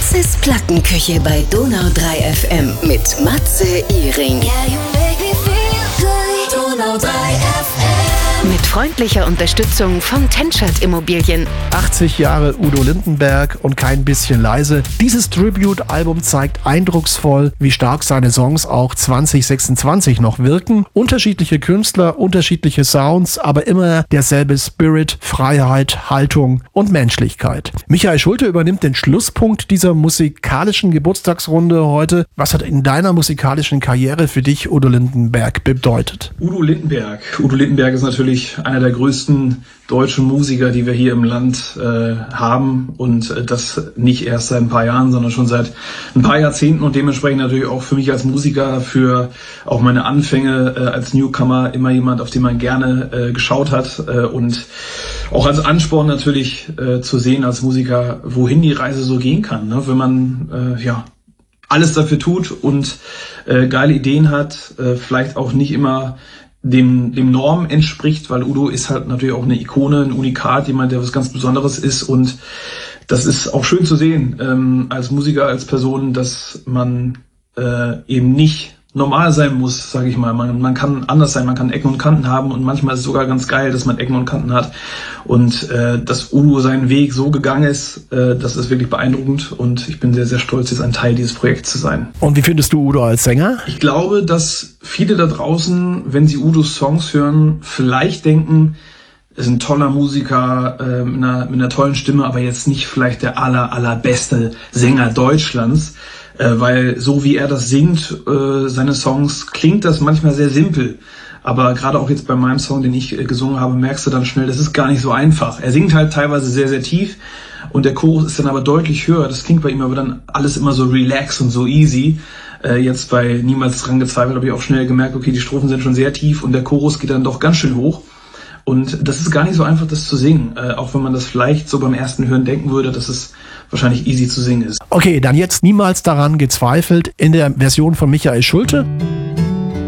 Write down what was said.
Das ist Plattenküche bei Donau 3 FM mit Matze Iring. Donau 3 FM. Mit freundlicher Unterstützung von Tenschert Immobilien. 80 Jahre Udo Lindenberg und kein bisschen leise. Dieses Tribute-Album zeigt eindrucksvoll, wie stark seine Songs auch 2026 noch wirken. Unterschiedliche Künstler, unterschiedliche Sounds, aber immer derselbe Spirit, Freiheit, Haltung und Menschlichkeit. Michael Schulte übernimmt den Schlusspunkt dieser musikalischen Geburtstagsrunde heute. Was hat in deiner musikalischen Karriere für dich Udo Lindenberg bedeutet? Udo Lindenberg ist natürlich einer der größten deutschen Musiker, die wir hier im Land haben, und das nicht erst seit ein paar Jahren, sondern schon seit ein paar Jahrzehnten, und dementsprechend natürlich auch für mich als Musiker, für auch meine Anfänge als Newcomer immer jemand, auf den man gerne geschaut hat, und auch als Ansporn natürlich zu sehen als Musiker, wohin die Reise so gehen kann, ne? Wenn man alles dafür tut und geile Ideen hat, vielleicht auch nicht immer dem Norm entspricht, weil Udo ist halt natürlich auch eine Ikone, ein Unikat, jemand, der was ganz Besonderes ist, und das ist auch schön zu sehen als Musiker, als Person, dass man eben nicht normal sein muss, sage ich mal. Man kann anders sein, man kann Ecken und Kanten haben, und manchmal ist es sogar ganz geil, dass man Ecken und Kanten hat, und dass Udo seinen Weg so gegangen ist, das ist wirklich beeindruckend, und ich bin sehr, sehr stolz, jetzt ein Teil dieses Projekts zu sein. Und wie findest du Udo als Sänger? Ich glaube, dass viele da draußen, wenn sie Udos Songs hören, vielleicht denken, ist ein toller Musiker mit einer tollen Stimme, aber jetzt nicht vielleicht der allerbeste Sänger Deutschlands, weil so wie er das singt, seine Songs, klingt das manchmal sehr simpel. Aber gerade auch jetzt bei meinem Song, den ich gesungen habe, merkst du dann schnell, das ist gar nicht so einfach. Er singt halt teilweise sehr, sehr tief, und der Chorus ist dann aber deutlich höher. Das klingt bei ihm aber dann alles immer so relax und so easy. Jetzt bei Niemals dran gezweifelt habe ich auch schnell gemerkt, okay, die Strophen sind schon sehr tief und der Chorus geht dann doch ganz schön hoch. Und das ist gar nicht so einfach, das zu singen, auch wenn man das vielleicht so beim ersten Hören denken würde, dass es wahrscheinlich easy zu singen ist. Okay, dann jetzt Niemals daran gezweifelt in der Version von Michael Schulte.